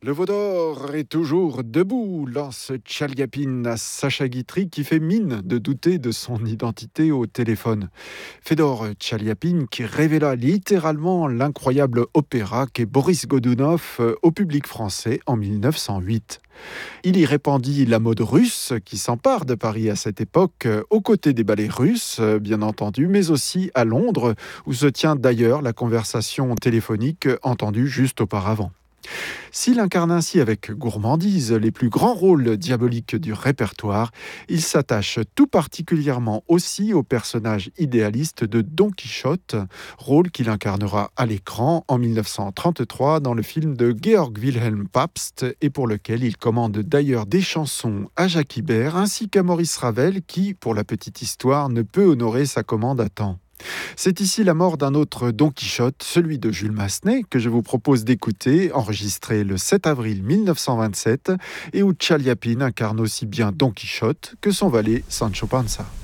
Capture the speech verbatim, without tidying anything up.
Le veau d'or est toujours debout, lance Tchaliapine à Sacha Guitry qui fait mine de douter de son identité au téléphone. Fedor Tchaliapine qui révéla littéralement l'incroyable opéra qu'est Boris Godunov au public français en mille neuf cent huit. Il y répandit la mode russe qui s'empare de Paris à cette époque, aux côtés des ballets russes, bien entendu, mais aussi à Londres, où se tient d'ailleurs la conversation téléphonique entendue juste auparavant. S'il incarne ainsi avec gourmandise les plus grands rôles diaboliques du répertoire, il s'attache tout particulièrement aussi au personnage idéaliste de Don Quichotte, rôle qu'il incarnera à l'écran en mille neuf cent trente-trois dans le film de Georg Wilhelm Pabst et pour lequel il commande d'ailleurs des chansons à Jacques Ibert ainsi qu'à Maurice Ravel qui, pour la petite histoire, ne peut honorer sa commande à temps. C'est ici la mort d'un autre Don Quichotte, celui de Jules Massenet, que je vous propose d'écouter, enregistré le sept avril mille neuf cent vingt-sept, et où Tchaliapine incarne aussi bien Don Quichotte que son valet Sancho Panza.